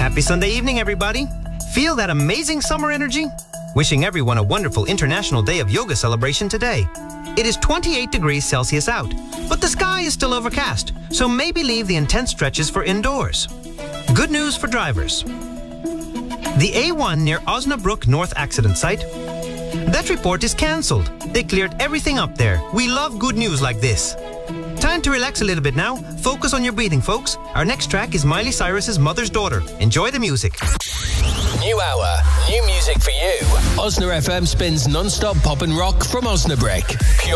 Happy Sunday evening, everybody. Feel that amazing summer energy? Wishing everyone a wonderful International Day of Yoga celebration today. It is 28 degrees Celsius out, but the sky is still overcast, so maybe leave the intense stretches for indoors. Good news for drivers. The A1 near Osnabrück North accident site, that report is cancelled. They cleared everything up there. We love good news like this. Time to relax a little bit now. Focus on your breathing, folks. Our next track is Miley Cyrus's Mother's Daughter. Enjoy the music. New hour, new music for you. Osna FM spins non-stop pop and rock from Osnabrück. Pure